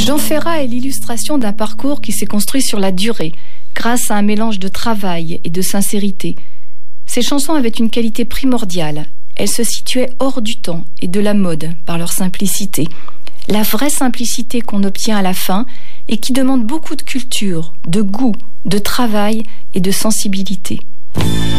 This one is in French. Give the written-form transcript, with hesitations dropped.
Jean Ferrat est l'illustration d'un parcours qui s'est construit sur la durée, grâce à un mélange de travail et de sincérité. Ses chansons avaient une qualité primordiale. Elles se situaient hors du temps et de la mode par leur simplicité. La vraie simplicité qu'on obtient à la fin et qui demande beaucoup de culture, de goût, de travail et de sensibilité.